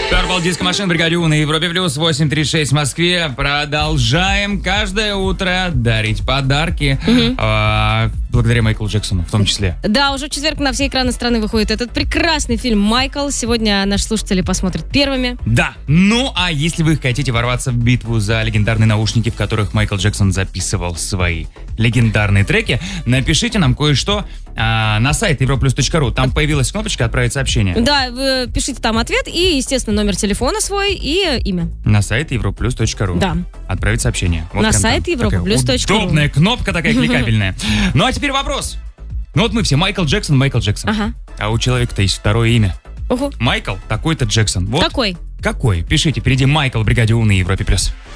Purple Disco Machine, бригаде У на Европе Плюс, 8:36 в Москве. Продолжаем каждое утро дарить подарки. Благодаря Майклу Джексону в том числе. Да, уже в четверг на все экраны страны выходит этот прекрасный фильм «Майкл». Сегодня наши слушатели посмотрят первыми. Да, ну а если вы хотите ворваться в битву за легендарные наушники, в которых Майкл Джексон записывал свои легендарные треки, напишите нам кое-что на сайт europlus.ru. Там появилась кнопочка «Отправить сообщение». Да, вы пишите там ответ и, естественно, номер телефона свой и имя. На сайт europlus.ru. Да. Отправить сообщение. Вот на сайт europlus.ru. Удобная кнопка такая кликабельная. Ну а теперь вопрос. Ну вот мы все Майкл Джексон. Ага. А у человека-то есть второе имя. Угу. Майкл такой-то Джексон. Вот. Какой? Какой? Пишите, впереди Майкл в бригаде У на Европе Плюс.